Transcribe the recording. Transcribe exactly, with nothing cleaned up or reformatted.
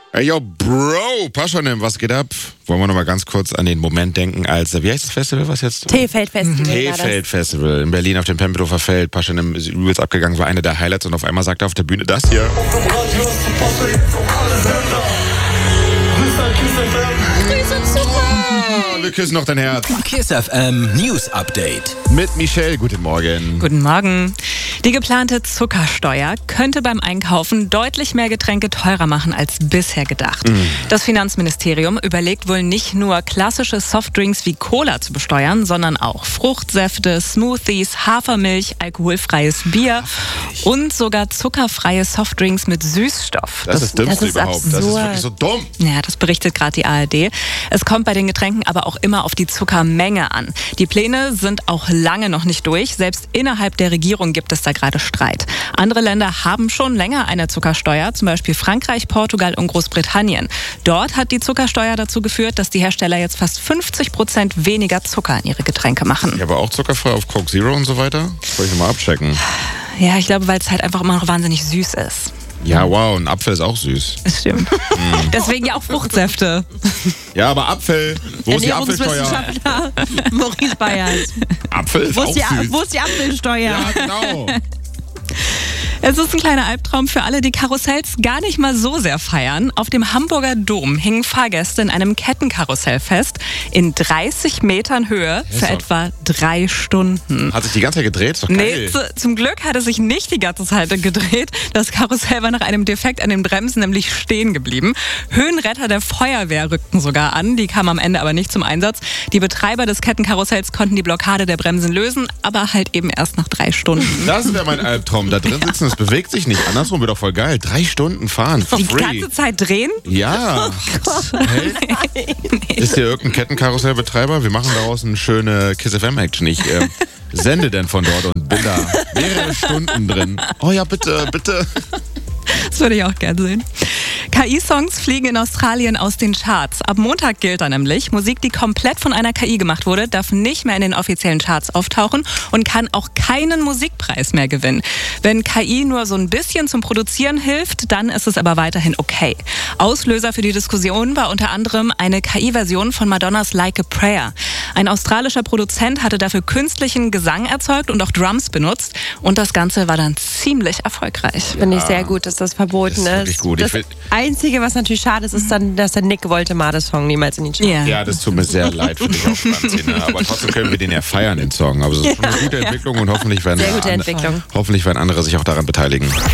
Ey, yo, Bro, Paschanim, was geht ab? Wollen wir noch mal ganz kurz an den Moment denken, als, wie heißt das Festival, was jetzt? T-Feld-Festival. T-Feld-Festival in Berlin auf dem Tempelhofer Feld. Paschanim ist übelst abgegangen, war eine der Highlights und auf einmal sagt er auf der Bühne das hier. Grüße Zucker! Wir küssen noch dein Herz. Kiss F M News Update. Mit Michelle, guten Morgen. Guten Morgen. Die geplante Zuckersteuer könnte beim Einkaufen deutlich mehr Getränke teurer machen als bisher gedacht. Mm. Das Finanzministerium überlegt wohl nicht nur klassische Softdrinks wie Cola zu besteuern, sondern auch Fruchtsäfte, Smoothies, Hafermilch, alkoholfreies Bier und sogar zuckerfreie Softdrinks mit Süßstoff. Das, das ist das Dümmste das ist überhaupt. absurd. Das ist wirklich so dumm. Ja, das berichtet gerade die A R D. Es kommt bei den Getränken aber auch immer auf die Zuckermenge an. Die Pläne sind auch lange noch nicht durch. Selbst innerhalb der Regierung gibt es da gerade Streit. Andere Länder haben schon länger eine Zuckersteuer, zum Beispiel Frankreich, Portugal und Großbritannien. Dort hat die Zuckersteuer dazu geführt, dass die Hersteller jetzt fast fünfzig Prozent weniger Zucker in ihre Getränke machen. Ja, aber auch zuckerfrei auf Coke Zero und so weiter? Das soll ich mal abchecken. Ja, ich glaube, weil es halt einfach immer noch wahnsinnig süß ist. Ja, wow, ein Apfel ist auch süß. Das stimmt. Mm. Deswegen ja auch Fruchtsäfte. Ja, aber Apfel, wo ist die Apfelsteuer? Ernährungswissenschaftler Maurice Bayers. Apfel ist Wo auch ist, die, süß. wo ist die Apfelsteuer? Ja, genau. Es ist ein kleiner Albtraum für alle, die Karussells gar nicht mal so sehr feiern. Auf dem Hamburger Dom hingen Fahrgäste in einem Kettenkarussell fest, in dreißig Metern Höhe für doch- etwa drei Stunden. Hat sich die ganze Zeit gedreht? Ist doch Nee, geil. zu, zum Glück hat es sich nicht die ganze Zeit gedreht. Das Karussell war nach einem Defekt an den Bremsen nämlich stehen geblieben. Höhenretter der Feuerwehr rückten sogar an, die kamen am Ende aber nicht zum Einsatz. Die Betreiber des Kettenkarussells konnten die Blockade der Bremsen lösen, aber halt eben erst nach drei Stunden. Das wäre mein Albtraum. Da drin sitzen, es bewegt sich nicht. Andersrum wäre doch voll geil. Drei Stunden fahren, for Die free. ganze Zeit drehen? Ja. Hey. Ist hier irgendein Kettenkarussellbetreiber? Wir machen daraus eine schöne Kiss F M-Action. Ich äh, sende denn von dort und bin da mehrere Stunden drin. Oh ja, bitte, bitte. Das würde ich auch gern sehen. K I-Songs fliegen in Australien aus den Charts. Ab Montag gilt da nämlich, Musik, die komplett von einer K I gemacht wurde, darf nicht mehr in den offiziellen Charts auftauchen und kann auch keinen Musikpreis mehr gewinnen. Wenn K I nur so ein bisschen zum Produzieren hilft, dann ist es aber weiterhin okay. Auslöser für die Diskussion war unter anderem eine K I-Version von Madonnas Like a Prayer. Ein australischer Produzent hatte dafür künstlichen Gesang erzeugt und auch Drums benutzt. Und das Ganze war dann ziemlich erfolgreich. Finde ich sehr gut, dass das verboten Das ist ist. wirklich gut. Ich Das will- Einzige, was natürlich schade ist, ist dann, dass der Nick Woltemade-Song niemals in den Charts. Ja. Ja, das tut mir sehr leid für dich auch, Franzine. Aber trotzdem können wir den ja feiern, den Song. Aber es ist schon eine gute Entwicklung und hoffentlich werden, Sehr gute an- Entwicklung. hoffentlich werden andere sich auch daran beteiligen.